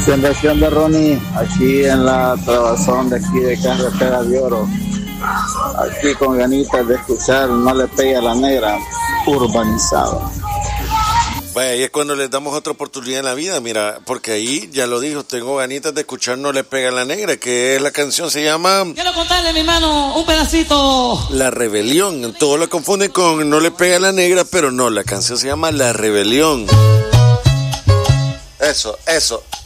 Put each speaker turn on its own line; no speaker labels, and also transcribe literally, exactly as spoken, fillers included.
Siendo siendo Ronnie, aquí en la trabazón de aquí de Carretera de Oro, aquí con ganitas de escuchar No le pegue a la negra, urbanizado.
Vaya, y es cuando les damos otra oportunidad en la vida, mira, porque ahí, ya lo dijo, tengo ganitas de escuchar No le pega a la negra, que es la canción, se llama...
Quiero contarle, mi hermano, un pedacito.
La Rebelión. Todos lo confunden con No le pega a la negra, pero no, la canción se llama La Rebelión. Eso, eso.